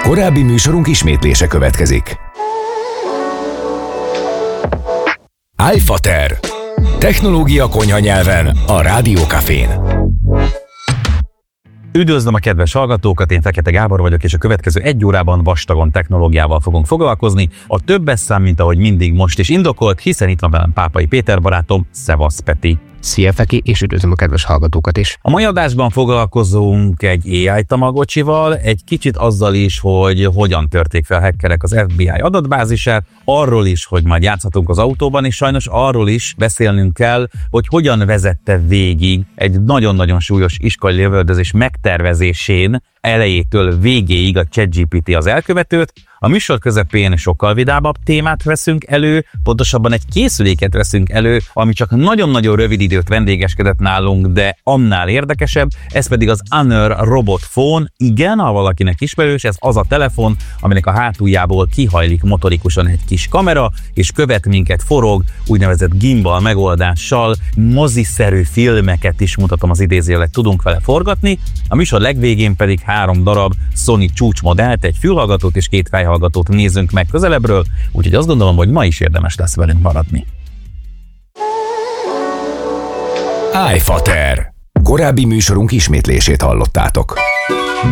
Korábbi műsorunk ismétlése következik. iFater. Technológia konyha nyelven a Rádiókafén. Üdvözlöm a kedves hallgatókat, én Fekete Gábor vagyok, és a következő egy órában vastagon technológiával fogunk foglalkozni. A többes szám, mint ahogy mindig most is indokolt, hiszen itt van velem Pápai Péter barátom. Szevasz, Peti! Szia, Feki, és üdvözlöm a kedves hallgatókat is. A mai adásban foglalkozunk egy AI Tamagocsival, egy kicsit azzal is, hogy hogyan törték fel hackerek az FBI adatbázisát, arról is, hogy majd játszhatunk az autóban, és sajnos arról is beszélnünk kell, hogy hogyan vezette végig egy nagyon-nagyon súlyos iskolai lövöldözés megtervezésén elejétől végéig a ChatGPT az elkövetőt. A műsor közepén sokkal vidámabb témát veszünk elő, pontosabban egy készüléket veszünk elő, ami csak nagyon-nagyon rövid időt vendégeskedett nálunk, de annál érdekesebb, ez pedig az Honor Robot Phone. Igen, ha valakinek ismerős, ez az a telefon, aminek a hátuljából kihajlik motorikusan egy kis kamera, és követ minket, forog, úgynevezett gimbal megoldással, moziszerű filmeket is, mutatom az idézőjelet, tudunk vele forgatni. A műsor legvégén pedig 3 darab Sony csúcsmodellt, egy fülhallgatót és 2 fejhallgatót nézzünk meg közelebbről, úgyhogy azt gondolom, hogy ma is érdemes lesz velünk maradni. iFater. Korábbi műsorunk ismétlését hallottátok.